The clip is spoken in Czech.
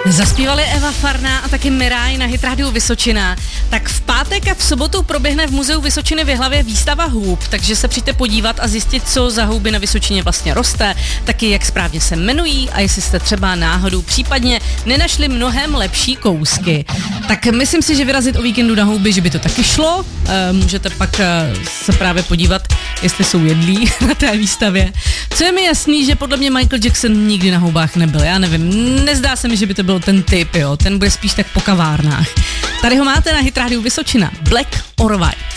Zaspívali Eva Farná a taky Miráj na Hit Radio Vysočina. Tak v pátek a v sobotu proběhne v Muzeu Vysočiny v Jihlavě výstava hub, takže se přijďte podívat a zjistit, co za houby na Vysočině vlastně roste, taky jak správně se jmenují a jestli jste třeba náhodou případně nenašli mnohem lepší kousky. Tak myslím si, že vyrazit o víkendu na houby, že by to taky šlo. Můžete pak se právě podívat, jestli jsou jedlí na té výstavě. Co je mi jasný, že podle mě Michael Jackson nikdy na houbách nebyl. Já nevím, nezdá se mi, že by to byl ten typ, jo. Ten bude spíš tak po kavárnách. Tady ho máte na Hit Radio Vysočina. Black or White.